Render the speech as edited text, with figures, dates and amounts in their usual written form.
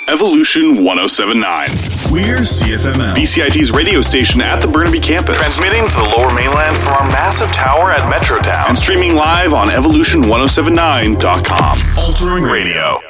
Evolution 1079. We're CFML, BCIT's radio station at the Burnaby campus. Transmitting to the Lower Mainland from our massive tower at Metrotown. And streaming live on evolution1079.com. Altering Radio.